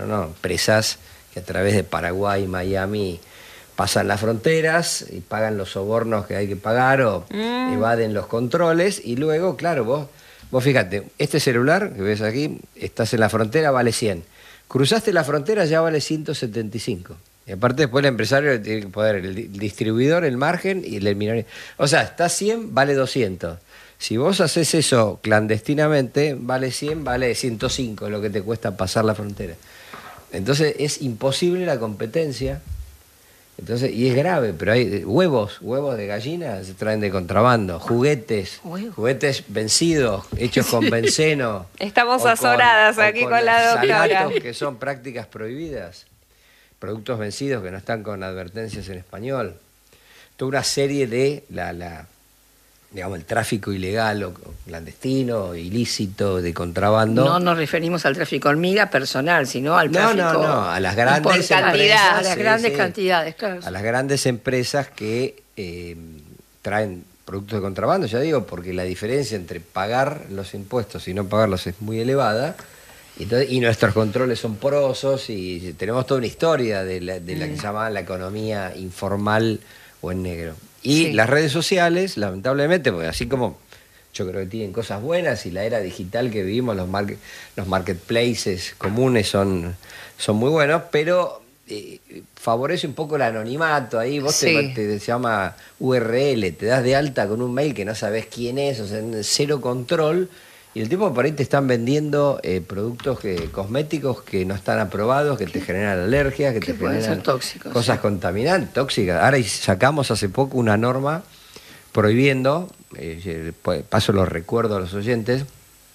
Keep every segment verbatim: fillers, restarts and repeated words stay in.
bueno, no, empresas que a través de Paraguay, Miami, pasan las fronteras y pagan los sobornos que hay que pagar o mm. evaden los controles y luego, claro, vos, vos fíjate, este celular que ves aquí, estás en la frontera, vale cien. Cruzaste la frontera, ya vale ciento setenta y cinco. Y aparte después el empresario tiene que poder, el distribuidor, el margen y el minorista. O sea, está cien, vale doscientos. Si vos haces eso clandestinamente, vale cien, vale ciento cinco lo que te cuesta pasar la frontera. Entonces es imposible la competencia. Entonces, y es grave, pero hay huevos, huevos de gallina se traen de contrabando, juguetes, ¿Huevo? juguetes vencidos, hechos con benceno. Estamos azoradas aquí con, con la doctora. Que son prácticas prohibidas, productos vencidos que no están con advertencias en español. Toda una serie de la, la digamos, el tráfico ilegal o clandestino, ilícito, de contrabando. No nos referimos al tráfico hormiga personal, sino al tráfico... No, no, no, a las grandes cantidad, empresas. A las sí, grandes sí, cantidades, claro. A las grandes empresas que eh, traen productos de contrabando, ya digo, porque la diferencia entre pagar los impuestos y no pagarlos es muy elevada, y, entonces, y nuestros controles son porosos, y tenemos toda una historia de la, de la mm. que se llama la economía informal o en negro. Y sí. las redes sociales, lamentablemente, porque así como yo creo que tienen cosas buenas y la era digital que vivimos, los, market, los marketplaces comunes son, son muy buenos, pero eh, favorece un poco el anonimato. Ahí vos sí. te, te, te se llama U R L, te das de alta con un mail que no sabés quién es, o sea, cero control. Y el tipo por ahí te están vendiendo eh, productos que, cosméticos que no están aprobados, que te generan alergias, que te generan tóxicos, cosas sí. contaminantes, tóxicas. Ahora sacamos hace poco una norma prohibiendo, eh, paso los recuerdos a los oyentes,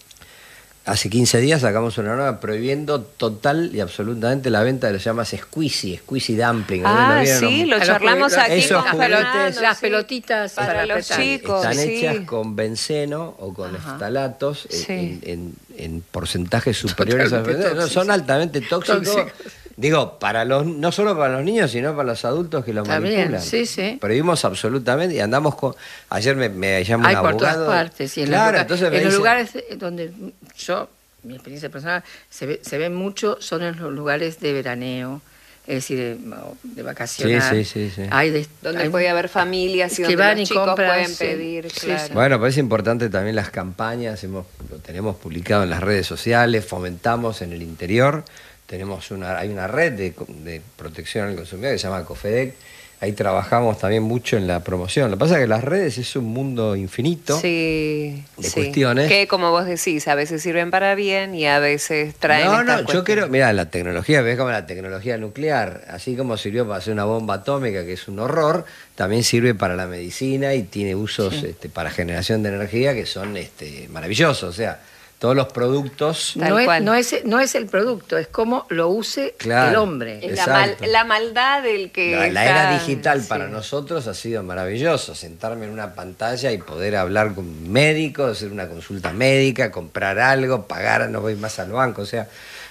hace quince días sacamos una norma prohibiendo total y absolutamente la venta de lo que se llama squeezy, squeezy dumpling. Ah, ¿no sí, lo charlamos aquí con Fernando, las sí. pelotitas para, para los chicos. Están sí. hechas con benceno o con Ajá. ftalatos sí. en, en, en porcentajes superiores a no, son altamente tóxicos. Tóxicos. Digo, para los no solo para los niños, sino para los adultos que lo También, manipulan. Sí, sí. Prohibimos absolutamente y andamos con... Ayer me, me llamó Hay un por abogado. todas partes. Y en claro, lugar, entonces me en los dice, lugares donde yo, mi experiencia personal, se ve, se ve mucho, son en los lugares de veraneo, es decir, de, de vacaciones. Sí, sí, sí, sí. Hay de, donde hay, puede haber familias y donde van los y chicos compran, pueden sí, pedir. Sí, claro. sí. Bueno, parece importante también las campañas, hemos, lo tenemos publicado en las redes sociales, fomentamos en el interior. Tenemos una, hay una red de, de protección al consumidor que se llama COFEDEC. Ahí trabajamos también mucho en la promoción. Lo que pasa es que las redes es un mundo infinito sí, de sí. cuestiones. Que, como vos decís, a veces sirven para bien y a veces traen No, estas no, yo creo, mira, la tecnología, ves como la tecnología nuclear, así como sirvió para hacer una bomba atómica, que es un horror, también sirve para la medicina y tiene usos sí. este, para generación de energía que son este, maravillosos. O sea, todos los productos... No es, no, es, no es el producto, es cómo lo use claro, el hombre. Es la, mal, la maldad del que... La, está, la era digital sí. para nosotros ha sido maravilloso. Sentarme en una pantalla y poder hablar con un médico, hacer una consulta médica, comprar algo, pagar, no voy más al banco. O sea,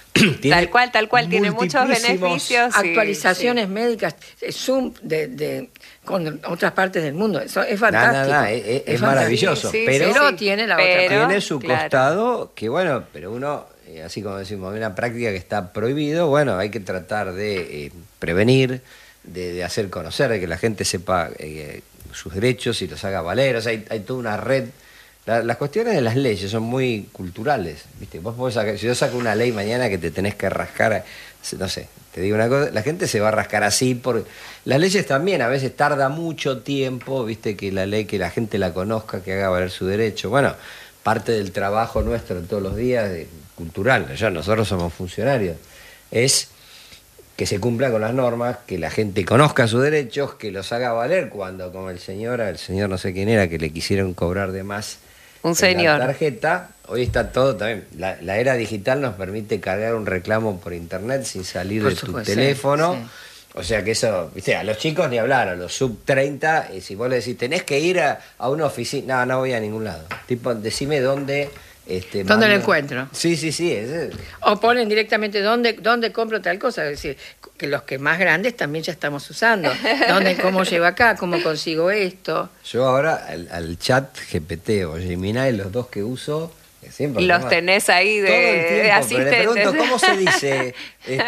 tal cual, tal cual, tiene muchos beneficios. Actualizaciones sí, sí. médicas, Zoom de... de con otras partes del mundo, eso es fantástico. No, no, no, es, es, es maravilloso, sí, pero, pero tiene la pero, otra tiene su claro. costado, que bueno, pero uno, eh, así como decimos, una práctica que está prohibido, bueno, hay que tratar de eh, prevenir, de, de hacer conocer, de que la gente sepa eh, sus derechos y los haga valer, o sea, hay, hay toda una red. La, las cuestiones de las leyes son muy culturales, ¿viste? Vos podés sacar, si yo saco una ley mañana que te tenés que rascar, no sé, te digo una cosa, la gente se va a rascar así, porque las leyes también a veces tarda mucho tiempo, viste, que la ley, que la gente la conozca, que haga valer su derecho. Bueno, parte del trabajo nuestro de todos los días, de, cultural, ya nosotros somos funcionarios, es que se cumpla con las normas, que la gente conozca sus derechos, que los haga valer cuando, como el señor, el señor no sé quién era, que le quisieron cobrar de más un señor. La tarjeta, hoy está todo también. La, la era digital nos permite cargar un reclamo por internet sin salir por de supuesto, tu teléfono. Sí, sí. O sea que eso, viste, a los chicos ni hablar, a los sub treinta, y si vos le decís, tenés que ir a, a una oficina, no, no voy a ningún lado. Tipo, decime dónde. Este, ¿Dónde mando... lo encuentro? Sí, sí, sí. Es... O ponen directamente dónde, dónde compro tal cosa, es decir, que los que más grandes también ya estamos usando. ¿Dónde, cómo llego acá? ¿Cómo consigo esto? Yo ahora al, al chat G P T o Gemini, los dos que uso, siempre los tenés ahí de, todo el tiempo, de asistentes. Pero le pregunto, ¿cómo se dice?